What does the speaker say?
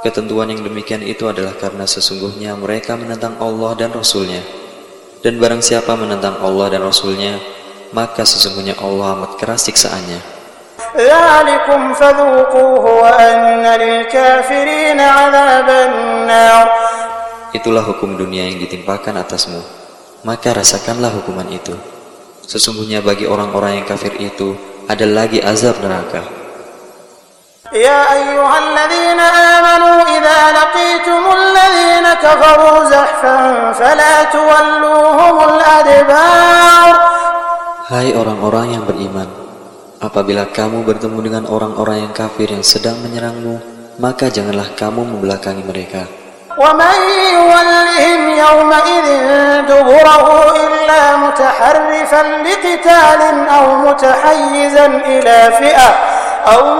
Ketentuan yang demikian itu adalah karena sesungguhnya mereka menentang Allah dan Rasul-Nya. Dan barang siapa menentang Allah dan Rasul-Nya, maka sesungguhnya Allah amat keras siksaannya. ذَلِكُمْ فَذُوقُوهُ وَأَنَّ لِلْكَافِرِينَ عَذَابَ النَّارِ. Itulah hukum dunia yang ditimpakan atasmu, maka rasakanlah hukuman itu. Sesungguhnya bagi orang-orang yang kafir itu ada lagi azab neraka. يا أيها الذين آمنوا إذا لقيتم الذين كفروا زحفا فلا تولوهم الأدبار. Hai orang-orang yang beriman, apabila kamu bertemu dengan orang-orang yang kafir yang sedang menyerangmu, maka janganlah kamu membelakangi mereka. ومن يولهم يومئذ دبره إلا متحرفا لقتال أو متحيزا إلى فئة